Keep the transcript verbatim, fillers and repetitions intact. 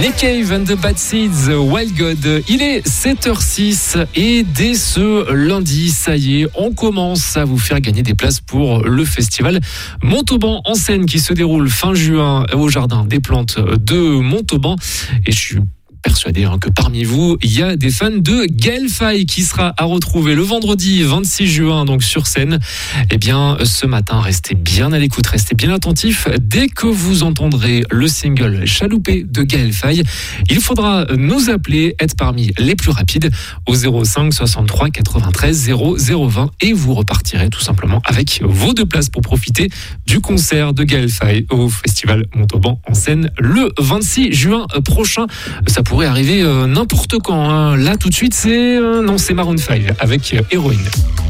Nick Cave and the Bad Seeds, Wild God. Il est sept heures six et dès ce lundi, ça y est, on commence à vous faire gagner des places pour le festival Montauban en scène qui se déroule fin juin au Jardin des Plantes de Montauban. Et je suis persuadé hein, que parmi vous, il y a des fans de Gaël Faye qui sera à retrouver le vendredi vingt-six juin donc sur scène. Eh bien, ce matin, restez bien à l'écoute, restez bien attentifs. Dès que vous entendrez le single Chaloupé de Gaël Faye, il faudra nous appeler, être parmi les plus rapides au zéro cinq soixante-trois quatre-vingt-treize zéro zéro vingt et vous repartirez tout simplement avec vos deux places pour profiter du concert de Gaël Faye au festival Montauban en scène le vingt-six juin prochain. Ça pourrait arriver euh, n'importe quand. Hein. Là, tout de suite, c'est euh, non, c'est Maroon cinq avec euh, Héroïne.